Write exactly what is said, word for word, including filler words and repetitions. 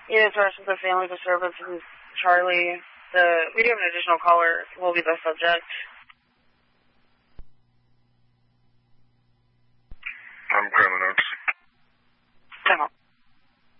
Yeah, it's with the family disturbance and Charlie. The we do have an additional caller. Will be the subject.